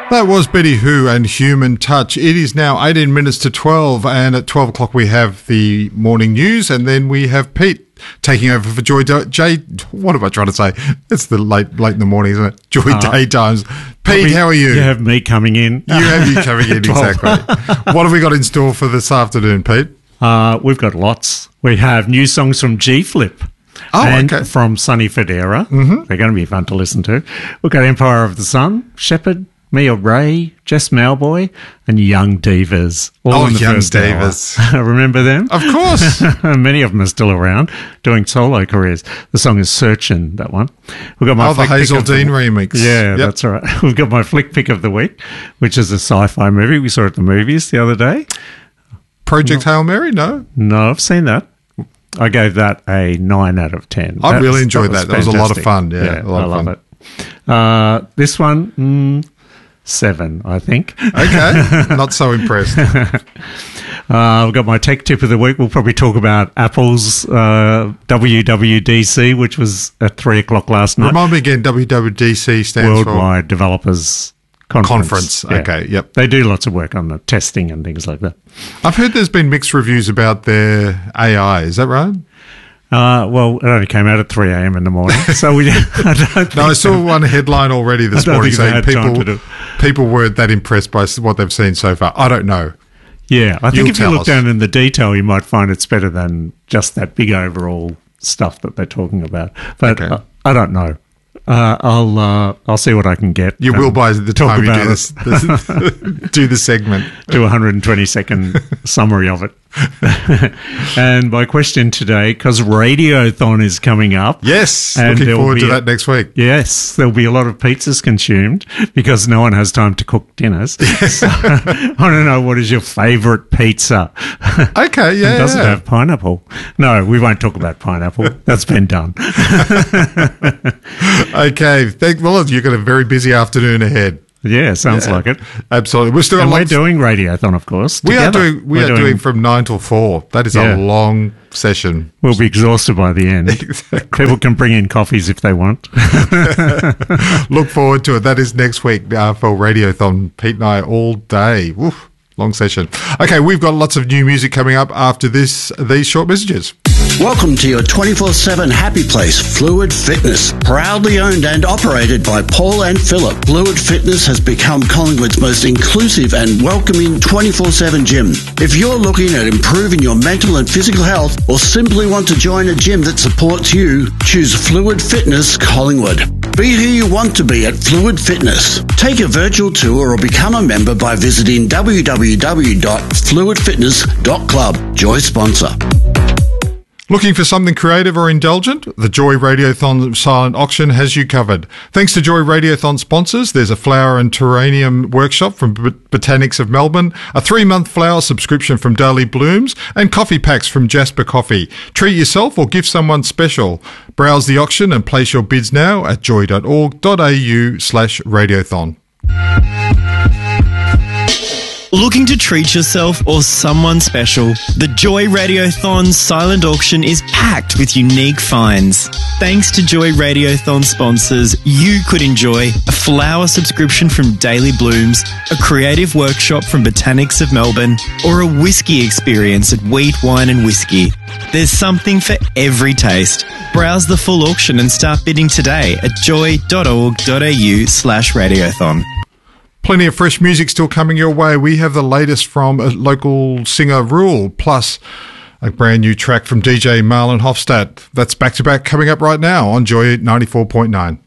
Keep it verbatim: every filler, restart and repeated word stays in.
That was Betty Who and Human Touch. It is now eighteen minutes to twelve, and at twelve o'clock we have the morning news, and then we have Pete taking over for Joy Day. Jay, what am I trying to say? It's the late late in the morning, isn't it? Joy uh, Daytimes. Pete, how are you? You have me coming in. You have you coming in, exactly. What have we got in store for this afternoon, Pete? Uh, we've got lots. We have new songs from G-Flip. Oh, and okay. from Sonny Fodera. Mm-hmm. They're going to be fun to listen to. We've got Empire of the Sun, Shepherd, Mia Ray, Jess Malboy, and Young Divas. All oh, in the Young first Divas. hour. Remember them? Of course. Many of them are still around doing solo careers. The song is Searchin', that one. We've got my oh, the Hazel Dean the, remix. Yeah, yep. That's right. We've got my flick pick of the week, which is a sci-fi movie. We saw it at the movies the other day. Project no. Hail Mary? No. No, I've seen that. I gave that a nine out of ten. I that really was, enjoyed that. That was, that was a lot of fun. Yeah, yeah a lot I of love fun. it. Uh, this one, mm, seven, I think. Okay, not so impressed. uh, I've got my tech tip of the week. We'll probably talk about Apple's uh, W W D C, which was at three o'clock last night. Remind me again, W W D C stands Worldwide for? Worldwide Developers Conference. Conference. Yeah. Okay, yep. They do lots of work on the testing and things like that. I've heard there's been mixed reviews about their A I. Is that right? Uh, well, it only came out at three a.m. in the morning, so we. I don't think no, I saw one headline already this morning saying people people weren't that impressed by what they've seen so far. I don't know. Yeah, I think You'll if you look us. down in the detail, you might find it's better than just that big overall stuff that they're talking about. But okay. uh, I don't know. Uh, I'll uh, I'll see what I can get. You will by the time you do this, this do the segment. Do a one hundred twenty second summary of it. And my question today, because Radiothon is coming up. Yes, and looking forward to a, that next week. Yes, there'll be a lot of pizzas consumed because no one has time to cook dinners. So, I don't know, what is your favourite pizza? Okay, yeah. It doesn't yeah. have pineapple. No, we won't talk about pineapple. That's been done. Okay, thank, well, you've got a very busy afternoon ahead. Yeah, sounds yeah, like it. Absolutely. We're still and we're doing Radiothon, of course. We together. are doing. We we're are doing, doing from nine till four. That is yeah. a long session. We'll be exhausted by the end. Exactly. People can bring in coffees if they want. Look forward to it. That is next week uh, for Radiothon. Pete and I all day. Woof, long session. Okay, we've got lots of new music coming up after this. These short messages. Welcome to your twenty-four seven happy place, Fluid Fitness. Proudly owned and operated by Paul and Philip, Fluid Fitness has become Collingwood's most inclusive and welcoming twenty-four seven gym. If you're looking at improving your mental and physical health or simply want to join a gym that supports you, choose Fluid Fitness Collingwood. Be who you want to be at Fluid Fitness. Take a virtual tour or become a member by visiting w w w dot fluid fitness dot club. Joy sponsor. Looking for something creative or indulgent? The Joy Radiothon silent auction has you covered. Thanks to Joy Radiothon sponsors, there's a flower and terrarium workshop from B- Botanics of Melbourne, a three-month flower subscription from Daily Blooms, and coffee packs from Jasper Coffee. Treat yourself or give someone special. Browse the auction and place your bids now at joy dot org dot a u slash radiothon. Looking to treat yourself or someone special? The Joy Radiothon silent auction is packed with unique finds. Thanks to Joy Radiothon sponsors, you could enjoy a flower subscription from Daily Blooms, a creative workshop from Botanics of Melbourne, or a whiskey experience at Wheat, Wine and Whiskey. There's something for every taste. Browse the full auction and start bidding today at joy dot org dot a u slash radiothon. Plenty of fresh music still coming your way. We have the latest from a local singer, Rule, plus a brand new track from D J Marlon Hofstadt. That's back-to-back coming up right now on Joy ninety-four point nine.